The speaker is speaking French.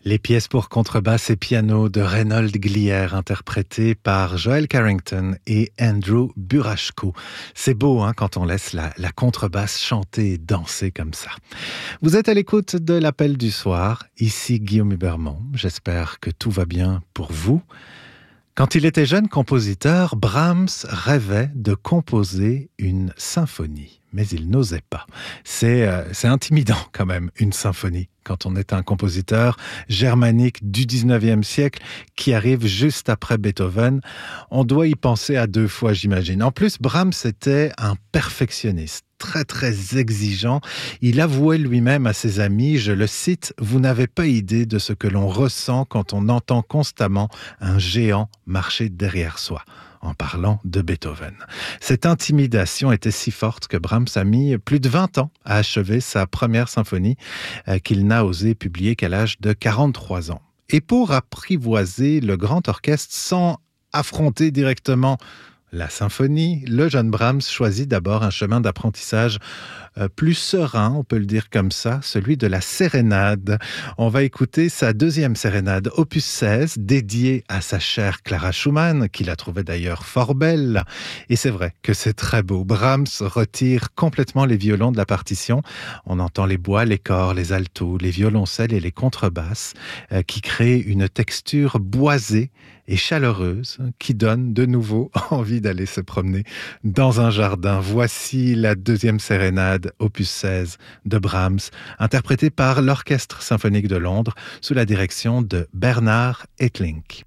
Les pièces pour contrebasse et piano de Reynold Glier, interprétées par Joel Carrington et Andrew Burachko. C'est beau quand on laisse la contrebasse chanter et danser comme ça. Vous êtes à l'écoute de l'Appel du soir. Ici Guillaume Hubermont. J'espère que tout va bien pour vous. Quand il était jeune compositeur, Brahms rêvait de composer une symphonie, mais il n'osait pas. C'est intimidant quand même, une symphonie, quand on est un compositeur germanique du 19e siècle qui arrive juste après Beethoven. On doit y penser à deux fois, j'imagine. En plus, Brahms était un perfectionniste, très très exigeant. Il avouait lui-même à ses amis, je le cite, « Vous n'avez pas idée de ce que l'on ressent quand on entend constamment un géant marcher derrière soi », en parlant de Beethoven. Cette intimidation était si forte que Brahms a mis plus de 20 ans à achever sa première symphonie qu'il n'a osé publier qu'à l'âge de 43 ans. Et pour apprivoiser le grand orchestre sans affronter directement la symphonie, le jeune Brahms choisit d'abord un chemin d'apprentissage plus serein, on peut le dire comme ça, celui de la sérénade. On va écouter sa deuxième sérénade, opus 16, dédiée à sa chère Clara Schumann, qui la trouvait d'ailleurs fort belle. Et c'est vrai que c'est très beau. Brahms retire complètement les violons de la partition. On entend les bois, les corps, les altos, les violoncelles et les contrebasses qui créent une texture boisée et chaleureuse qui donne de nouveau envie d'aller se promener dans un jardin. Voici la deuxième sérénade, opus 16 de Brahms, interprétée par l'Orchestre symphonique de Londres sous la direction de Bernard Haitink.